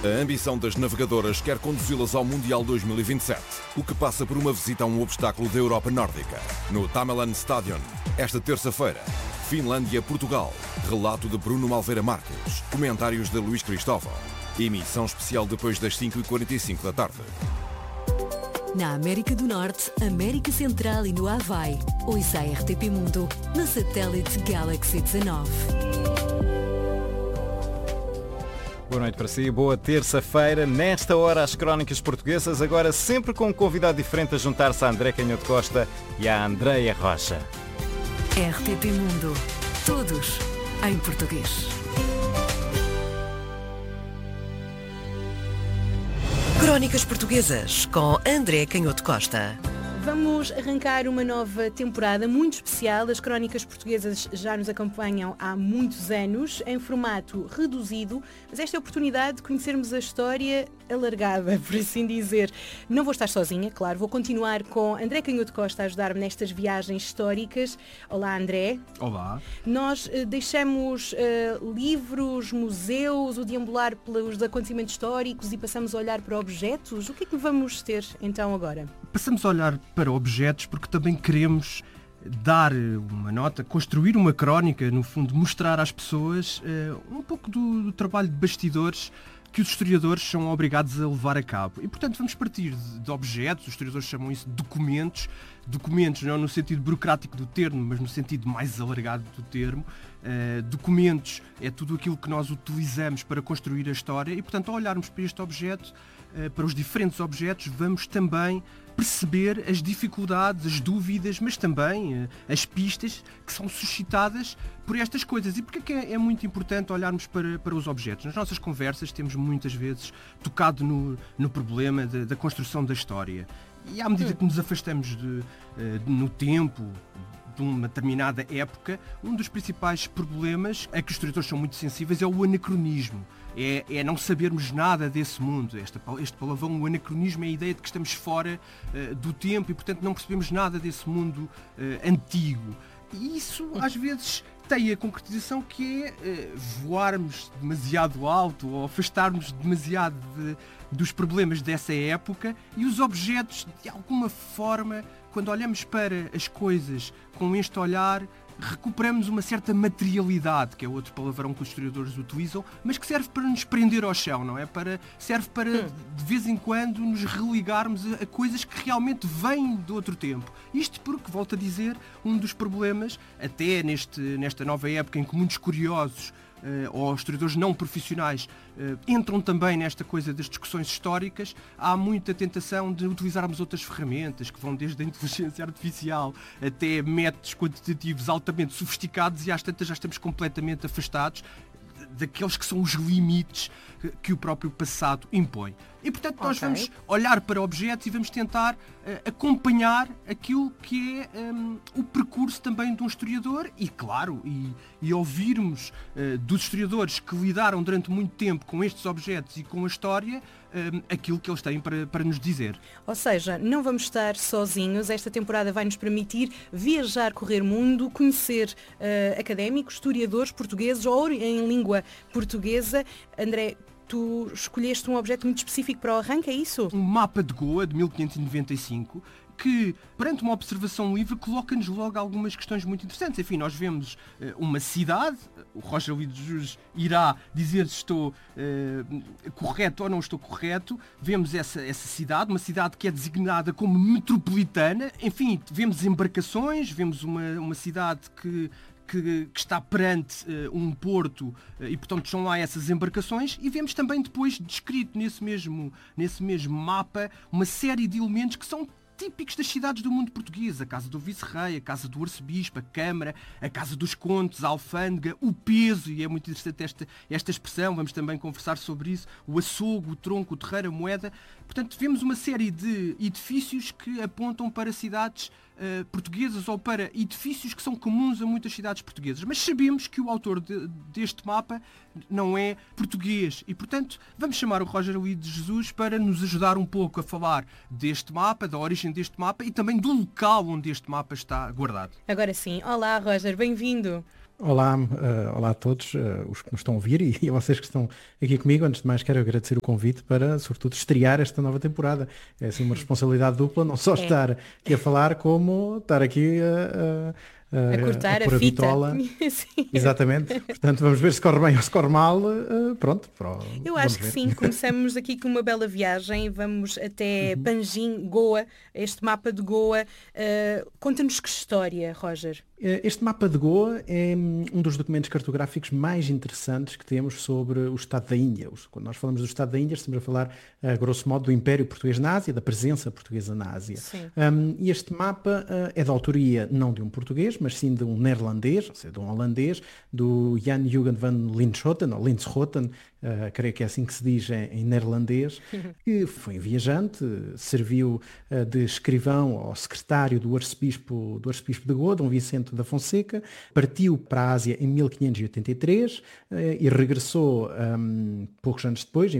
A ambição das navegadoras quer conduzi-las ao Mundial 2027, o que passa por uma visita a um obstáculo da Europa Nórdica. No Tamelan Stadion, esta terça-feira, Finlândia-Portugal. Relato de Bruno Malveira Marques. Comentários de Luís Cristóvão. Emissão especial depois das 5h45 da tarde. Na América do Norte, América Central e no Havaí. Ouça a RTP Mundo no satélite Galaxy 19. Boa noite para si, boa terça-feira. Nesta hora, as Crónicas Portuguesas, agora sempre com um convidado diferente a juntar-se a André Canhoto Costa e a Andreia Rocha. RTP Mundo. Todos em português. Crónicas Portuguesas com André Canhoto Costa. Vamos arrancar uma nova temporada muito especial. As Crónicas Portuguesas já nos acompanham há muitos anos, em formato reduzido, mas esta é a oportunidade de conhecermos a história alargada, por assim dizer. Não vou estar sozinha, claro, vou continuar com André Canhoto Costa a ajudar-me nestas viagens históricas. Olá, André. Olá. Nós deixamos livros, museus, o deambular pelos acontecimentos históricos e passamos a olhar para objetos. O que é que vamos ter então agora? Passamos a olhar para objetos porque também queremos dar uma nota, construir uma crónica, no fundo, mostrar às pessoas um pouco do trabalho de bastidores que os historiadores são obrigados a levar a cabo. E, portanto, vamos partir de objetos, os historiadores chamam isso de documentos não no sentido burocrático do termo, mas no sentido mais alargado do termo. Documentos é tudo aquilo que nós utilizamos para construir a história e, portanto, ao olharmos para este objeto, para os diferentes objetos, vamos também perceber as dificuldades, as dúvidas, mas também as pistas que são suscitadas por estas coisas. E porque é muito importante olharmos para os objetos? Nas nossas conversas temos muitas vezes tocado no problema da construção da história. E à medida que nos afastamos no tempo, de uma determinada época, um dos principais problemas a que os historiadores são muito sensíveis é o anacronismo. É não sabermos nada desse mundo. Este palavrão, o anacronismo, é a ideia de que estamos fora do tempo e, portanto, não percebemos nada desse mundo antigo. E isso, às vezes, tem a concretização que é voarmos demasiado alto ou afastarmos demasiado dos problemas dessa época, e os objetos, de alguma forma, quando olhamos para as coisas com este olhar, recuperamos uma certa materialidade, que é outro palavrão que os historiadores utilizam, mas que serve para nos prender ao chão, não é? Serve para, de vez em quando, nos religarmos a coisas que realmente vêm de outro tempo. Isto porque, volto a dizer, um dos problemas, até nesta nova época em que muitos curiosos ou historiadores não profissionais entram também nesta coisa das discussões históricas, há muita tentação de utilizarmos outras ferramentas que vão desde a inteligência artificial até métodos quantitativos altamente sofisticados, e às tantas já estamos completamente afastados daqueles que são os limites que o próprio passado impõe. E, portanto, nós vamos olhar para objetos e vamos tentar acompanhar aquilo que é o percurso também de um historiador e, claro, e ouvirmos dos historiadores que lidaram durante muito tempo com estes objetos e com a história, aquilo que eles têm para nos dizer. Ou seja, não vamos estar sozinhos. Esta temporada vai nos permitir viajar, correr mundo, conhecer académicos, historiadores portugueses ou em língua portuguesa. André, tu escolheste um objeto muito específico para o arranque, é isso? Um mapa de Goa, de 1595, que, perante uma observação livre, coloca-nos logo algumas questões muito interessantes. Enfim, nós vemos uma cidade, o Roger Luís Jesus irá dizer se estou correto ou não estou correto, vemos essa cidade, uma cidade que é designada como metropolitana, enfim, vemos embarcações, vemos uma cidade que está perante um porto e, portanto, são lá essas embarcações, e vemos também depois descrito nesse mesmo mapa uma série de elementos que são típicos das cidades do mundo português: a casa do vice-rei, a casa do arcebispo, a câmara, a casa dos contos, a alfândega, o peso, e é muito interessante esta expressão, vamos também conversar sobre isso, o açougue, o tronco, o terreiro, a moeda. Portanto, vemos uma série de edifícios que apontam para cidades portuguesas ou para edifícios que são comuns a muitas cidades portuguesas. Mas sabemos que o autor deste mapa não é português e, portanto, vamos chamar o Roger Luís de Jesus para nos ajudar um pouco a falar deste mapa, da origem deste mapa e também do local onde este mapa está guardado. Agora sim. Olá, Roger, bem-vindo. Olá, olá a todos os que nos estão a ouvir e a vocês que estão aqui comigo. Antes de mais, quero agradecer o convite para, sobretudo, estrear esta nova temporada. É assim uma responsabilidade dupla, não só estar aqui a falar, como estar aqui a cortar a pôr a fita. Bitola. Sim. Exatamente. Portanto, vamos ver se corre bem ou se corre mal. Pronto. Eu acho que sim. Começamos aqui com uma bela viagem. Vamos até Panjin, Goa, este mapa de Goa. Conta-nos que história, Roger. Este mapa de Goa é um dos documentos cartográficos mais interessantes que temos sobre o Estado da Índia. Quando nós falamos do Estado da Índia, estamos a falar, grosso modo, do Império Português na Ásia, da presença portuguesa na Ásia. E este mapa é da autoria não de um português, mas sim de um neerlandês, ou seja, de um holandês, do Jan Huygen van Linschoten, ou Linschoten, creio que é assim que se diz em neerlandês, que foi um viajante, serviu de escrivão ao secretário do arcebispo de Goa, Dom Vicente da Fonseca, partiu para a Ásia em 1583 e regressou poucos anos depois, em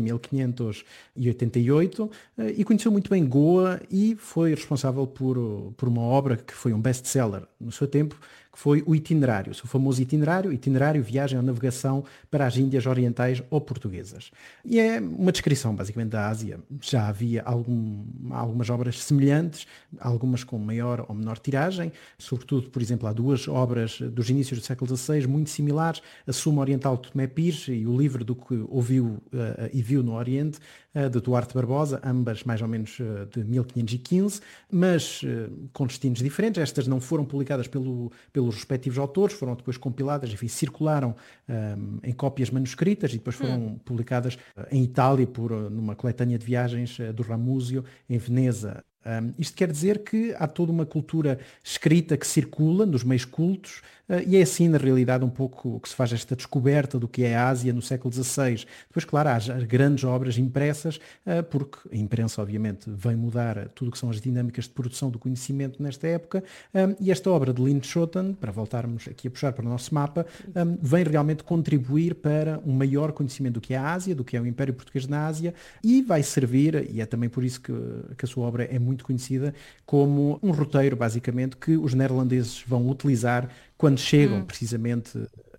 1588, e conheceu muito bem Goa e foi responsável por uma obra que foi um best-seller no seu tempo, que foi o Itinerário, o seu famoso Itinerário Viagem ou Navegação para as Índias Orientais ou Portuguesas. E é uma descrição, basicamente, da Ásia. Já havia algumas obras semelhantes, algumas com maior ou menor tiragem, sobretudo, por exemplo, há duas obras dos inícios do século XVI muito similares, a Suma Oriental de Tomé Pires e o livro do que ouviu e viu no Oriente, de Duarte Barbosa, ambas mais ou menos de 1515, mas com destinos diferentes. Estas não foram publicadas pelos respectivos autores, foram depois compiladas, enfim, circularam em cópias manuscritas e depois foram publicadas em Itália numa coletânea de viagens do Ramuzio, em Veneza. Isto quer dizer que há toda uma cultura escrita que circula nos meios cultos e é assim, na realidade, um pouco que se faz esta descoberta do que é a Ásia no século XVI. Depois, claro, há grandes obras impressas, porque a imprensa, obviamente, vem mudar tudo o que são as dinâmicas de produção do conhecimento nesta época, e esta obra de Linschoten, para voltarmos aqui a puxar para o nosso mapa, vem realmente contribuir para um maior conhecimento do que é a Ásia, do que é o Império Português na Ásia, e vai servir, e é também por isso que a sua obra é muito conhecida, como um roteiro, basicamente, que os neerlandeses vão utilizar quando chegam precisamente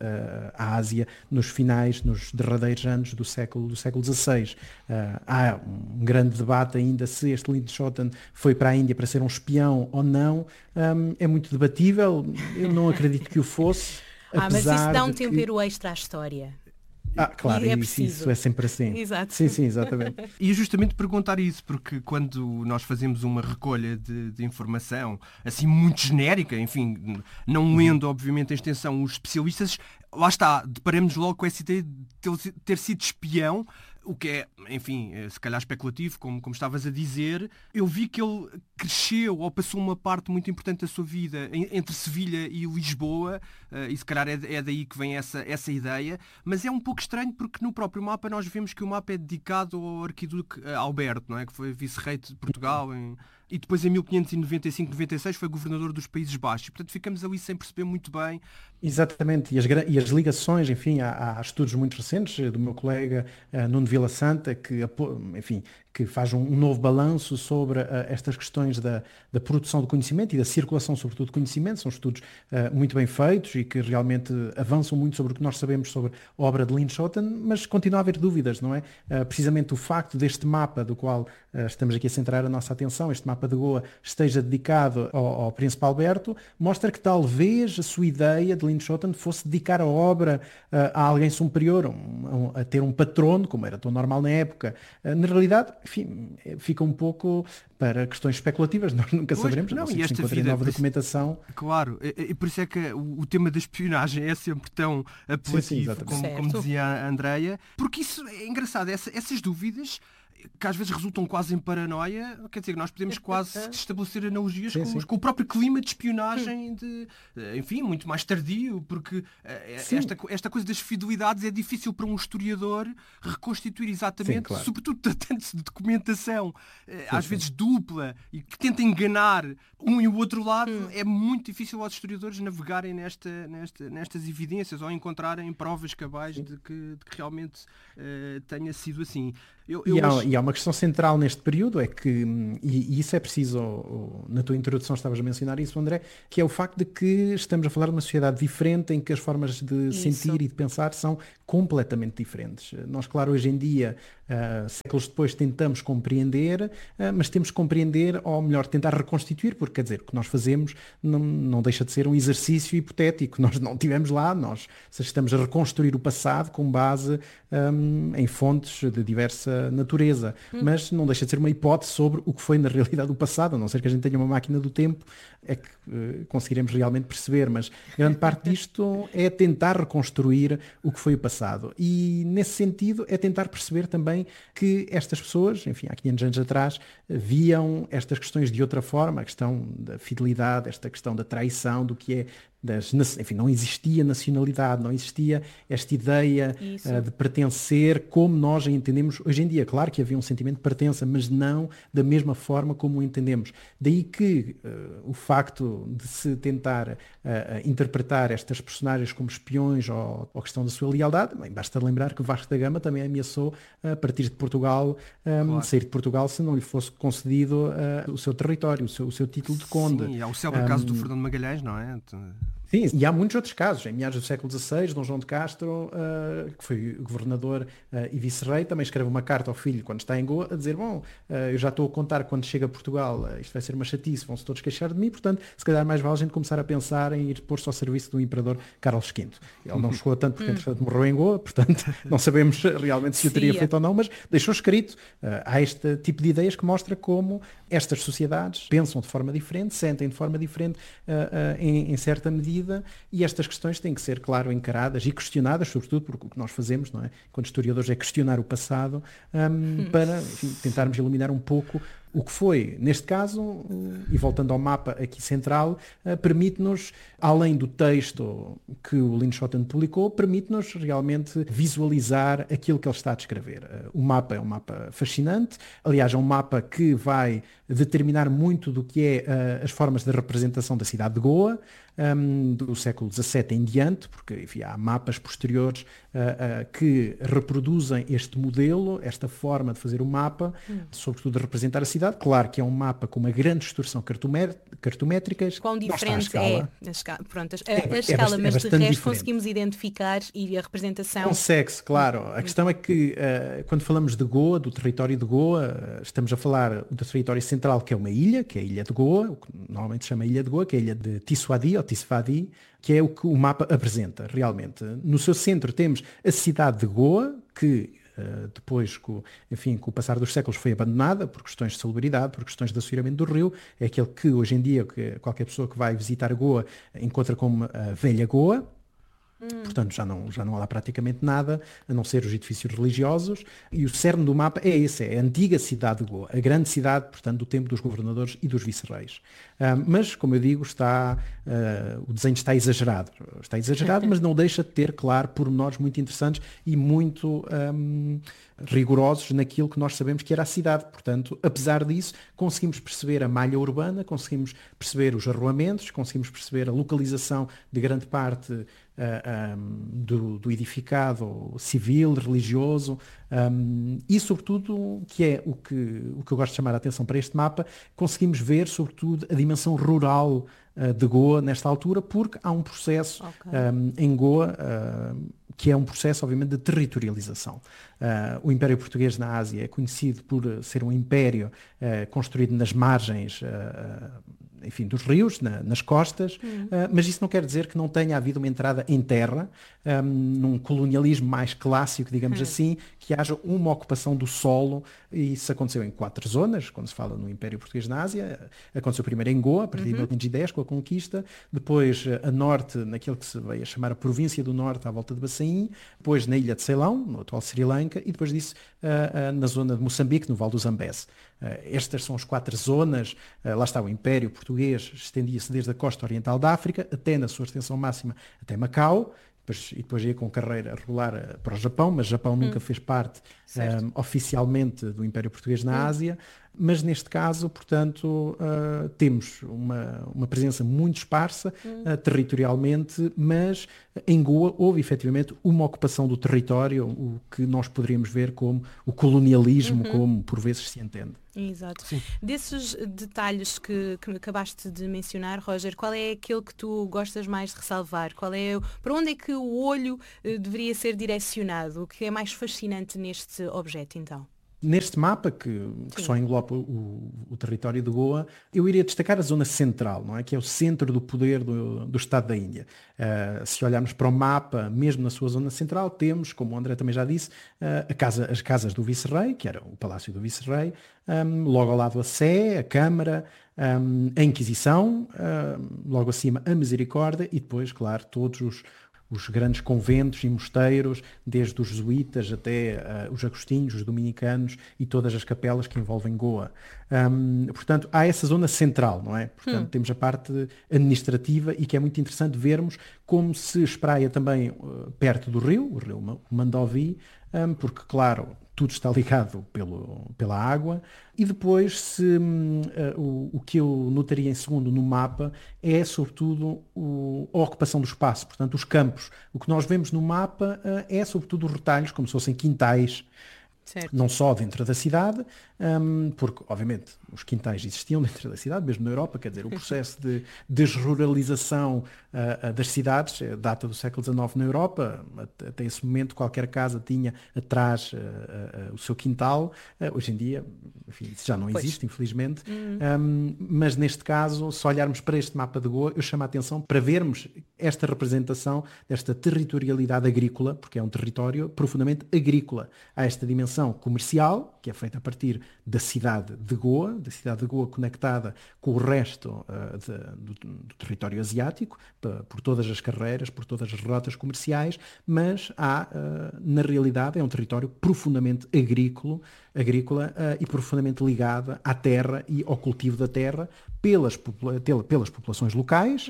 à Ásia nos derradeiros anos do século XVI. Há um grande debate ainda se este Linschoten foi para a Índia para ser um espião ou não. É muito debatível, eu não acredito que o fosse. Mas isso dá um tempero extra à história. Claro, isso é sempre assim. Exato. Sim, exatamente. E justamente perguntar isso, porque quando nós fazemos uma recolha de informação assim muito genérica, enfim, não lendo obviamente em extensão os especialistas, lá está, deparamos logo com essa ideia de ter sido espião, o que é, enfim, se calhar especulativo, como estavas a dizer. Eu vi que ele cresceu ou passou uma parte muito importante da sua vida entre Sevilha e Lisboa, e se calhar é daí que vem essa ideia, mas é um pouco estranho porque no próprio mapa nós vemos que o mapa é dedicado ao arquiduque Alberto, não é? Que foi vice-rei de Portugal e depois em 1595-96 foi governador dos Países Baixos. Portanto, ficamos ali sem perceber muito bem. Exatamente, e as ligações, enfim, há estudos muito recentes do meu colega Nuno Vila Santa, que faz um novo balanço sobre estas questões da produção do conhecimento e da circulação, sobretudo, de conhecimento. São estudos muito bem feitos e que realmente avançam muito sobre o que nós sabemos sobre a obra de Linschoten, mas continua a haver dúvidas, não é? Precisamente o facto deste mapa, do qual estamos aqui a centrar a nossa atenção, este mapa de Goa, esteja dedicado ao Príncipe Alberto, mostra que talvez a sua ideia de Linschoten fosse dedicar a obra a alguém superior, a ter um patrono, como era tão normal na época. Na realidade, enfim, fica um pouco para questões especulativas, nós nunca saberemos, não sei se encontrei nova documentação. Claro, e por isso é que o tema da espionagem é sempre tão apelativo, como dizia a Andreia, porque isso é engraçado, essas dúvidas que às vezes resultam quase em paranoia, quer dizer, nós podemos quase estabelecer analogias com o próprio clima de espionagem, enfim, muito mais tardio, porque esta coisa das fidelidades é difícil para um historiador reconstituir exatamente, sobretudo tratando-se de documentação, às vezes dupla, e que tenta enganar um e o outro lado, é muito difícil aos historiadores navegarem nestas evidências ou encontrarem provas cabais de que realmente tenha sido assim. E há uma questão central neste período, é que, e isso é preciso, na tua introdução estavas a mencionar isso, André, que é o facto de que estamos a falar de uma sociedade diferente em que as formas de sentir e de pensar são completamente diferentes. Nós, claro, hoje em dia, séculos depois, tentamos compreender, mas temos que compreender, ou melhor, tentar reconstituir, porque, quer dizer, o que nós fazemos não deixa de ser um exercício hipotético. Nós não estivemos lá, nós estamos a reconstruir o passado com base em fontes de diversa natureza, mas não deixa de ser uma hipótese sobre o que foi na realidade o passado, a não ser que a gente tenha uma máquina do tempo, é que conseguiremos realmente perceber, mas grande parte disto é tentar reconstruir o que foi o passado. E nesse sentido é tentar perceber também que estas pessoas, enfim, há 500 anos atrás, viam estas questões de outra forma, a questão da fidelidade, esta questão da traição, do que é enfim, não existia nacionalidade, não existia esta ideia de pertencer como nós a entendemos hoje em dia. Claro que havia um sentimento de pertença, mas não da mesma forma como o entendemos. Daí que o facto de se tentar interpretar estas personagens como espiões ou questão da sua lealdade, bem, basta lembrar que Vasco da Gama também ameaçou a partir de Portugal, sair de Portugal se não lhe fosse concedido o seu território, o seu título de conde. Sim, é o célebre caso do Fernando Magalhães, não é? Sim, e há muitos outros casos. Em meados do século XVI, Dom João de Castro, que foi governador e vice-rei, também escreve uma carta ao filho quando está em Goa, a dizer, eu já estou a contar que quando chega a Portugal, isto vai ser uma chatice, vão-se todos queixar de mim, portanto, se calhar mais vale a gente começar a pensar em ir pôr-se ao serviço do imperador Carlos V. Ele não chegou a tanto porque, entretanto, morreu em Goa, portanto, não sabemos realmente se o teria feito ou não, mas deixou escrito. Há este tipo de ideias que mostra como estas sociedades pensam de forma diferente, sentem de forma diferente em certa medida, e estas questões têm que ser, claro, encaradas e questionadas, sobretudo porque o que nós fazemos, não é, enquanto historiadores, é questionar o passado para, enfim, tentarmos iluminar um pouco o que foi. Neste caso, e voltando ao mapa aqui central, permite-nos, além do texto que o Lynn Schotten publicou, permite-nos realmente visualizar aquilo que ele está a descrever. O mapa é um mapa fascinante, aliás, é um mapa que vai determinar muito do que é as formas de representação da cidade de Goa, do século XVII em diante, porque, enfim, há mapas posteriores que reproduzem este modelo, esta forma de fazer o mapa, sobretudo de representar a cidade. Claro que é um mapa com uma grande distorção cartométrica. Quão diferente é a escala? Pronto, a escala, mas de resto diferente. Conseguimos identificar e a representação... Consegue-se, claro. A questão é que quando falamos de Goa, do território de Goa, estamos a falar do território central, que é uma ilha, que é a Ilha de Goa, o que normalmente se chama Ilha de Goa, que é a ilha de Tissuadi, ou Tisfadi, que é o que o mapa apresenta realmente. No seu centro temos a cidade de Goa, que depois, com o passar dos séculos, foi abandonada por questões de salubridade, por questões de assoreamento do rio. É aquele que hoje em dia qualquer pessoa que vai visitar Goa encontra como a Velha Goa. Portanto, já não há lá praticamente nada, a não ser os edifícios religiosos, e o cerne do mapa é esse, é a antiga cidade de Goa, a grande cidade, portanto, do tempo dos governadores e dos vice-reis. Mas, como eu digo, o desenho está exagerado, mas não deixa de ter, claro, pormenores muito interessantes e muito rigorosos naquilo que nós sabemos que era a cidade. Portanto, apesar disso, conseguimos perceber a malha urbana, conseguimos perceber os arruamentos, conseguimos perceber a localização de grande parte do edificado civil, religioso, e sobretudo, que é o que eu gosto de chamar a atenção para este mapa, conseguimos ver sobretudo a dimensão rural de Goa nesta altura, porque há um processo em Goa que é um processo, obviamente, de territorialização. O Império Português na Ásia é conhecido por ser um império construído nas margens dos rios, nas costas, mas isso não quer dizer que não tenha havido uma entrada em terra, num colonialismo mais clássico, digamos assim, que haja uma ocupação do solo, e isso aconteceu em 4 zonas, quando se fala no Império Português na Ásia. Aconteceu primeiro em Goa, a partir de 1510, com a conquista, depois a norte, naquilo que se veio a chamar a província do norte, à volta de Bassaim, depois na ilha de Ceilão, no atual Sri Lanka, e depois disso na zona de Moçambique, no Vale do Zambeze. Estas são as 4 zonas. Lá está, o Império Português estendia-se desde a costa oriental da África até, na sua extensão máxima, até Macau, e depois ia com carreira regular para o Japão, mas o Japão nunca fez parte oficialmente do Império Português na Ásia. Mas neste caso, portanto, temos uma presença muito esparsa territorialmente, mas em Goa houve efetivamente uma ocupação do território, o que nós poderíamos ver como o colonialismo, como por vezes se entende. Exato. Sim. Desses detalhes que acabaste de mencionar, Roger, qual é aquele que tu gostas mais de ressalvar? Para onde é que o olho deveria ser direcionado? O que é mais fascinante neste objeto, então? Neste mapa, que só engloba o território de Goa, eu iria destacar a zona central, não é? Que é o centro do poder do Estado da Índia. Se olharmos para o mapa, mesmo na sua zona central, temos, como o André também já disse, as casas do Vice-Rei, que era o Palácio do Vice-Rei, logo ao lado a Sé, a Câmara, a Inquisição, logo acima a Misericórdia e depois, claro, todos os grandes conventos e mosteiros, desde os jesuítas até os agostinhos, os dominicanos e todas as capelas que envolvem Goa. Portanto, há essa zona central, não é? Portanto, temos a parte administrativa e que é muito interessante vermos como se espraia também perto do rio, o rio Mandovi, porque, claro, tudo está ligado pela água. E depois, o que eu notaria em segundo no mapa é, sobretudo, a ocupação do espaço, portanto, os campos. O que nós vemos no mapa é, sobretudo, os retalhos, como se fossem quintais, certo. Não só dentro da cidade, porque, obviamente, os quintais existiam dentro da cidade, mesmo na Europa, quer dizer, o processo de desruralização das cidades data do século XIX na Europa. Até esse momento, qualquer casa tinha atrás o seu quintal. Hoje em dia, enfim, isso já não existe, infelizmente. Mas, neste caso, se olharmos para este mapa de Goa, eu chamo a atenção para vermos esta representação desta territorialidade agrícola, porque é um território profundamente agrícola. Há esta dimensão comercial, que é feita a partir da cidade de Goa conectada com o resto do território asiático, por todas as carreiras, por todas as rotas comerciais, mas na realidade, é um território profundamente agrícola e profundamente ligado à terra e ao cultivo da terra pelas populações locais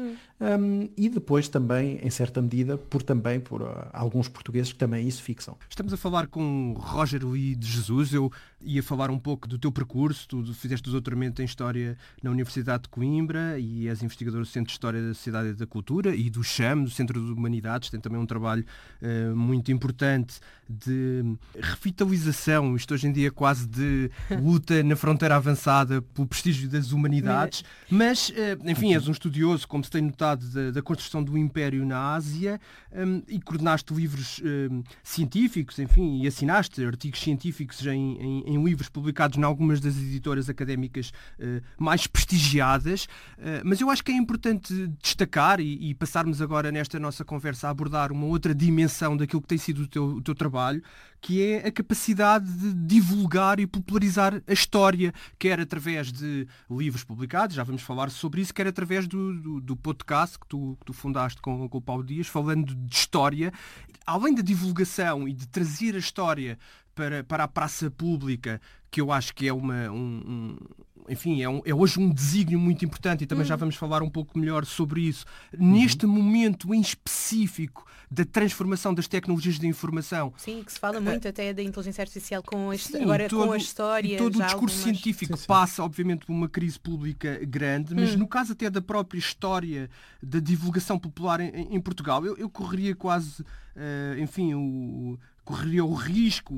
e depois também, em certa medida, por alguns portugueses que também isso fixam. Estamos a falar com Roger Lee de Jesus. Eu ia falar um pouco do teu percurso. Tu fizeste o doutoramento em História na Universidade de Coimbra e és investigador do Centro de História da Sociedade e da Cultura e do CHAM, do Centro de Humanidades. Tem também um trabalho muito importante de revitalização, isto hoje em dia quase de luta na fronteira avançada pelo prestígio das humanidades. Mas, enfim, és um estudioso, como se tem notado, da construção do Império na Ásia e coordenaste livros científicos, enfim, e assinaste artigos científicos em livros publicados em algumas das editoras académicas mais prestigiadas. Mas eu acho que é importante destacar e passarmos agora nesta nossa conversa a abordar uma outra dimensão daquilo que tem sido o teu trabalho, que é a capacidade de divulgar e popularizar a história, quer através de livros publicados, já vamos falar sobre isso, quer através do podcast que tu fundaste com o Paulo Dias, falando de história. Além da divulgação e de trazer a história para a praça pública, que eu acho que é enfim, é hoje um desígnio muito importante e também já vamos falar um pouco melhor sobre isso. Neste momento em específico da transformação das tecnologias de informação. Sim, que se fala muito até da inteligência artificial com a história. E todo o discurso científico passa, obviamente, por uma crise pública grande, mas no caso até da própria história da divulgação popular em Portugal, eu correria quase, correria o risco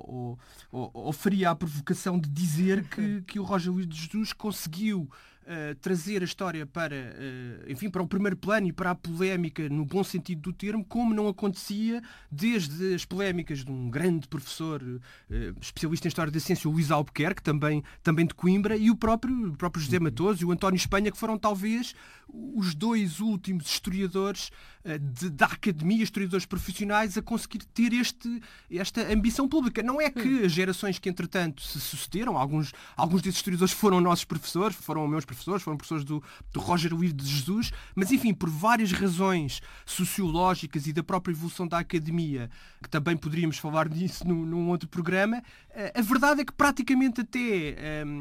ou faria a provocação de dizer que o Roger Lee de Jesus conseguiu trazer a história para o primeiro plano e para a polémica no bom sentido do termo, como não acontecia desde as polémicas de um grande professor especialista em História da Ciência, o Luís Albuquerque, também de Coimbra, e o próprio José Matoso e o António Espanha, que foram talvez os dois últimos historiadores da academia, historiadores profissionais, a conseguir ter esta ambição pública. Não é que as gerações que entretanto se sucederam, alguns desses historiadores foram nossos professores, foram meus professores, professores, foram professores do Roger Luís de Jesus, mas enfim, por várias razões sociológicas e da própria evolução da academia, que também poderíamos falar disso num outro programa, a verdade é que praticamente até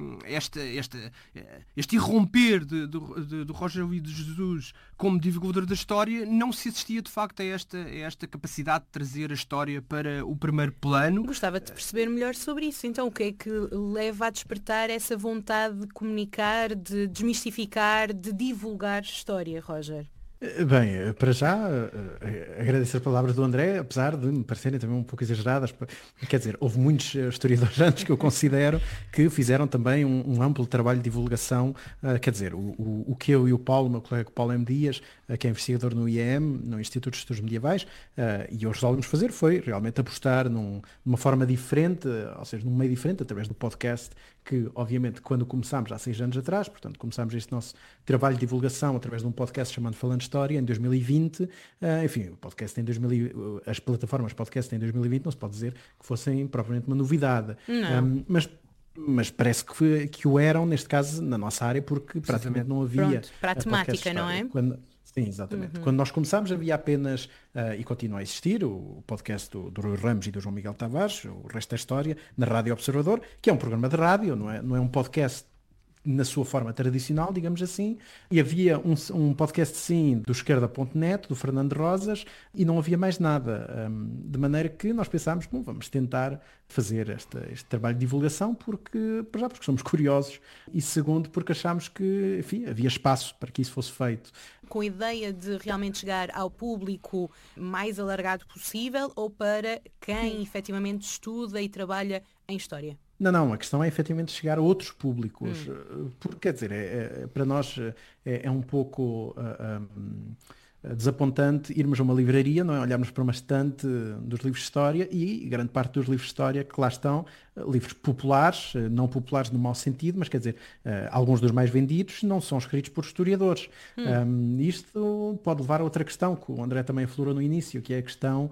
este irromper do Roger Luís de Jesus como divulgador da história, não se assistia de facto a esta capacidade de trazer a história para o primeiro plano. Gostava de perceber melhor sobre isso. Então, o que é que leva a despertar essa vontade de comunicar, de desmistificar, de divulgar história, Roger? Bem, para já agradeço as palavras do André, apesar de me parecerem também um pouco exageradas. Quer dizer, houve muitos historiadores antes que eu considero que fizeram também um amplo trabalho de divulgação. Quer dizer, o que eu e o Paulo, meu colega Paulo M. Dias, que é investigador no IEM, no Instituto de Estudos Medievais, e hoje resolvemos fazer foi realmente apostar numa forma diferente, ou seja, num meio diferente, através do podcast, que obviamente quando começámos há 6 anos atrás, portanto começámos este nosso trabalho de divulgação através de um podcast chamado Falando História em 2020, enfim, o podcast as plataformas podcast em 2020 não se pode dizer que fossem propriamente uma novidade, mas parece que o eram neste caso na nossa área, porque praticamente não havia. Pronto, para a temática, não é? Sim, exatamente. Quando nós começámos havia apenas, e continua a existir, o podcast do Rui Ramos e do João Miguel Tavares, O Resto da História, na Rádio Observador, que é um programa de rádio, não é um podcast na sua forma tradicional, digamos assim, e havia um podcast, sim, do esquerda.net, do Fernando Rosas, e não havia mais nada. De maneira que nós pensámos, bom, vamos tentar fazer este trabalho de divulgação, porque somos curiosos, e segundo, porque achámos que, enfim, havia espaço para que isso fosse feito. Com a ideia de realmente chegar ao público mais alargado possível, ou para quem efetivamente estuda e trabalha em História? Não, a questão é efetivamente chegar a outros públicos, porque, quer dizer, para nós é um pouco desapontante irmos a uma livraria, não é? Olharmos para uma estante dos livros de história e grande parte dos livros de história que lá estão, livros populares, não populares no mau sentido, mas quer dizer, alguns dos mais vendidos não são escritos por historiadores. Isto pode levar a outra questão, que o André também aflorou no início, que é a questão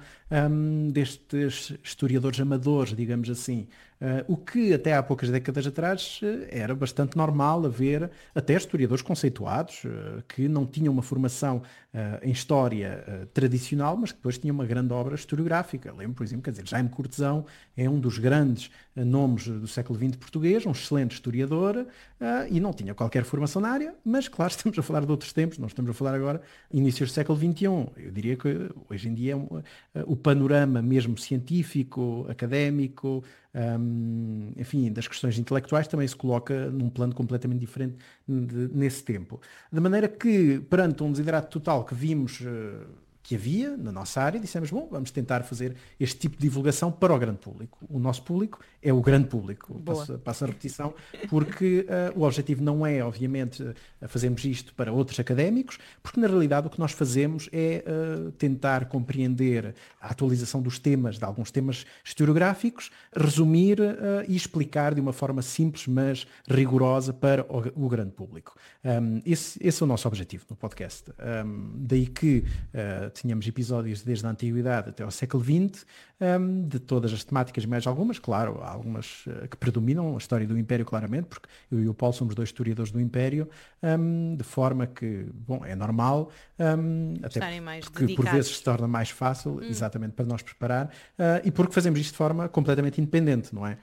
destes historiadores amadores, digamos assim. O que até há poucas décadas atrás era bastante normal haver até historiadores conceituados que não tinham uma formação em história tradicional, mas que depois tinham uma grande obra historiográfica. Lembro, por exemplo, quer dizer, Jaime Cortesão é um dos grandes nomes do século XX português, um excelente historiador, e não tinha qualquer formação na área, mas claro, estamos a falar de outros tempos, não estamos a falar agora inícios do século XXI. Eu diria que hoje em dia o panorama mesmo científico, académico, enfim, das questões intelectuais também se coloca num plano completamente diferente nesse tempo. De maneira que, perante um desiderato total que vimos que havia na nossa área, dissemos, bom, vamos tentar fazer este tipo de divulgação para o grande público. O nosso público é o grande público, passo a repetição, porque o objetivo não é, obviamente, fazermos isto para outros académicos, porque na realidade o que nós fazemos é tentar compreender a atualização dos temas, de alguns temas historiográficos, resumir e explicar de uma forma simples, mas rigorosa para o grande público. Esse é o nosso objetivo no podcast. Daí que tínhamos episódios desde a Antiguidade até ao século XX, de todas as temáticas, mais algumas, claro, há algumas que predominam, a história do Império claramente, porque eu e o Paulo somos 2 historiadores do Império, de forma que, bom, é normal, até porque por vezes se torna mais fácil, exatamente para nós preparar, e porque fazemos isto de forma completamente independente, não é?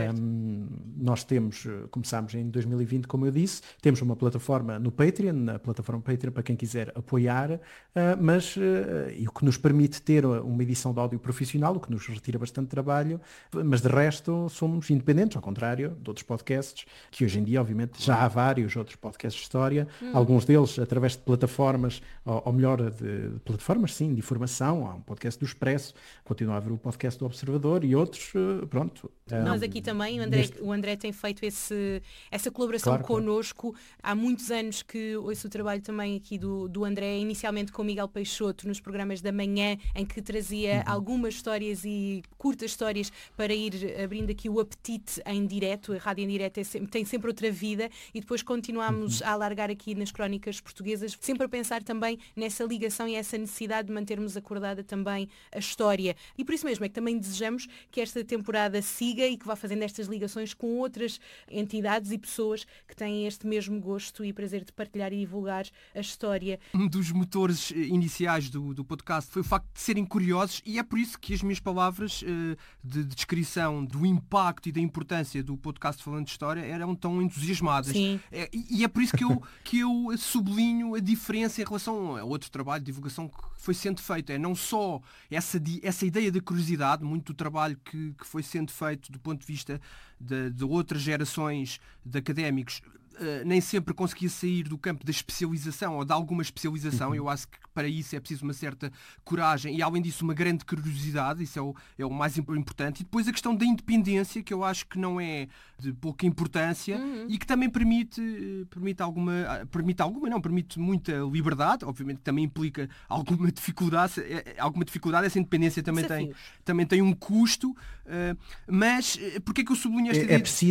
Nós começámos em 2020, como eu disse, temos uma plataforma no Patreon, na plataforma Patreon para quem quiser apoiar, mas e o que nos permite ter uma edição de áudio profissional, o que nos retira bastante trabalho, mas de resto somos independentes, ao contrário de outros podcasts, que hoje em dia, obviamente, já há vários outros podcasts de história, alguns deles através de plataformas, ou melhor, de plataformas, sim, de informação. Há um podcast do Expresso, continua a haver o podcast do Observador e outros, pronto. Nós aqui também, o André tem feito essa colaboração connosco. Há muitos anos que ouço o trabalho também aqui do André, inicialmente com o Miguel Peixoto nos programas da manhã, em que trazia algumas histórias e curtas histórias para ir abrindo aqui o apetite em direto. A rádio em direto tem sempre outra vida, e depois continuamos a alargar aqui nas crónicas portuguesas, sempre a pensar também nessa ligação e essa necessidade de mantermos acordada também a história. E por isso mesmo é que também desejamos que esta temporada siga e que vá fazendo estas ligações com outras entidades e pessoas que têm este mesmo gosto e prazer de partilhar e divulgar a história. Um dos motores iniciais do podcast foi o facto de serem curiosos, e é por isso que as minhas palavras de descrição do impacto e da importância do podcast Falando de História eram tão entusiasmadas. Sim. E é por isso que eu sublinho a diferença em relação a outro trabalho de divulgação que foi sendo feito. É não só essa ideia da curiosidade, muito do trabalho que foi sendo feito do ponto de vista de outras gerações de académicos, nem sempre conseguia sair do campo da especialização ou de alguma especialização. Eu acho que para isso é preciso uma certa coragem e, além disso, uma grande curiosidade. Isso é o mais importante. E depois a questão da independência, que eu acho que não é de pouca importância e que também permite muita liberdade. Obviamente também implica alguma dificuldade. Essa independência também tem um custo. Mas porque é que eu sublinho esta ideia?